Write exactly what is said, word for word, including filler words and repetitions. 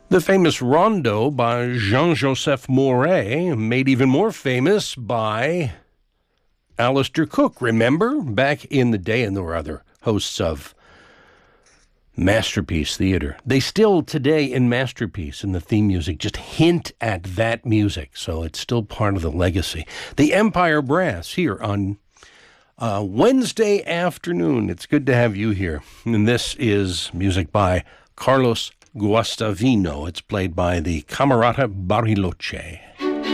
The famous Rondo by Jean-Joseph Mouret, made even more famous by Alistair Cook. Remember? Back in the day, and there were other hosts of Masterpiece Theater. They still today in Masterpiece, in the theme music, just hint at that music, so it's still part of the legacy. The Empire Brass here on uh, Wednesday afternoon. It's good to have you here. And this is music by Carlos Guastavino. It's played by the Camerata Bariloche.